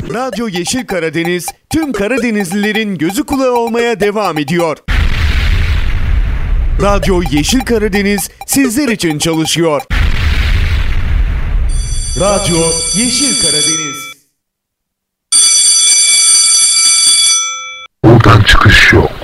Radyo Yeşil Karadeniz, tüm Karadenizlilerin gözü kulağı olmaya devam ediyor. Radyo Yeşil Karadeniz sizler için çalışıyor. Radyo Yeşil Karadeniz. Buradan çıkış yok.